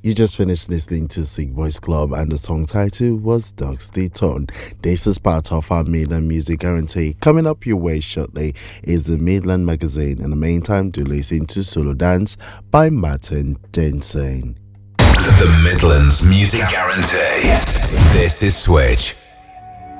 You just finished listening to Sick Boys Club and the song title was Dusty Tone. This is part of our Midland Music Guarantee. Coming up your way shortly is the Midland Magazine. In the meantime, do listen to Solo Dance by Martin Jensen. The Midlands Music Guarantee. This is Switch.